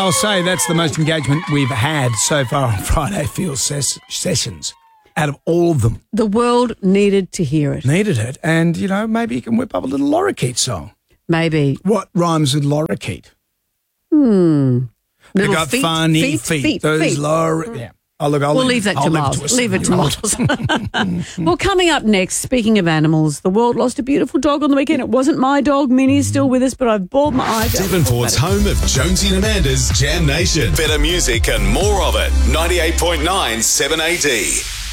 I'll say that's the most engagement we've had so far on Friday Field Sessions. Out of all of them. The world needed to hear it. Needed it. And, you know, maybe you can whip up a little lorikeet song. Maybe. What rhymes with lorikeet? They got feet, funny feet. Those feet. Yeah. We'll leave that to Miles. Leave it to Miles. Well, coming up next, speaking of animals, the world lost a beautiful dog on the weekend. It wasn't my dog. Minnie's still with us, but I've bawled my eyes out. Devonport's home of Jonesy and Amanda's Jam Nation. Better music and more of it. 98.9 7AD.